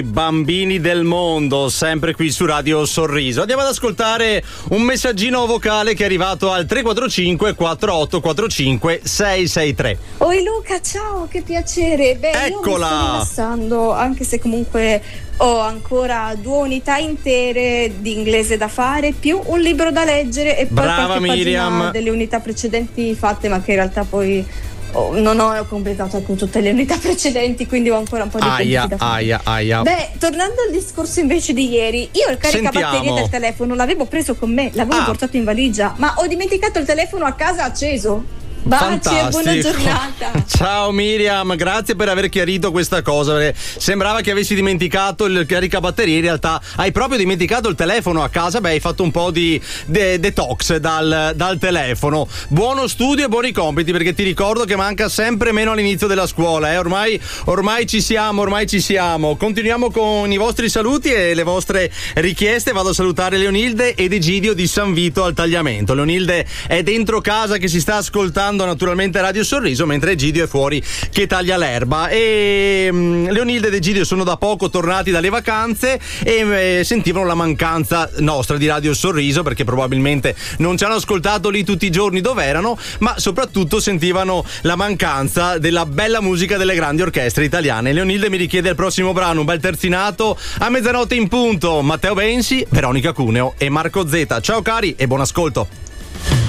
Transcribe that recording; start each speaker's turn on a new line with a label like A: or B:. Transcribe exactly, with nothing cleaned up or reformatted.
A: Bambini del mondo, sempre qui su Radio Sorriso. Andiamo ad ascoltare un messaggino vocale che è arrivato al tre quattro cinque quattro otto quattro cinque sei sei tre.
B: Oi Luca, ciao, che piacere. Beh,
A: Eccola.
B: io mi sto rilassando, anche se comunque ho ancora due unità intere di inglese da fare, più un libro da leggere e poi
A: Brava,
B: qualche
A: Miriam.
B: pagina delle unità precedenti fatte, ma che in realtà poi oh, non ho completato con tutte le unità precedenti, quindi ho ancora un po' di
A: Aia,
B: compiti da fare.
A: aia, aia.
B: Beh, tornando al discorso invece di ieri, io il caricabatterie
A: Sentiamo.
B: del telefono l'avevo preso con me, l'avevo
A: Ah.
B: portato in valigia, ma ho dimenticato il telefono a casa acceso. Baci e buona giornata.
A: Ciao Miriam, grazie per aver chiarito questa cosa, perché sembrava che avessi dimenticato il caricabatterie, in realtà hai proprio dimenticato il telefono a casa. Beh, hai fatto un po' di de- detox dal, dal telefono. Buono studio e buoni compiti, perché ti ricordo che manca sempre meno all'inizio della scuola, eh? ormai, ormai ci siamo, ormai ci siamo. Continuiamo con i vostri saluti e le vostre richieste. Vado a salutare Leonilde ed Egidio di San Vito al Tagliamento. Leonilde è dentro casa che si sta ascoltando naturalmente Radio Sorriso, mentre Egidio è fuori che taglia l'erba. E um, Leonilde ed Egidio sono da poco tornati dalle vacanze e eh, sentivano la mancanza nostra di Radio Sorriso, perché probabilmente non ci hanno ascoltato lì tutti i giorni dove erano, ma soprattutto sentivano la mancanza della bella musica delle grandi orchestre italiane. Leonilde mi richiede il prossimo brano, un bel terzinato a mezzanotte in punto. Matteo Bensi, Veronica Cuneo e Marco Zeta. Ciao cari e buon ascolto.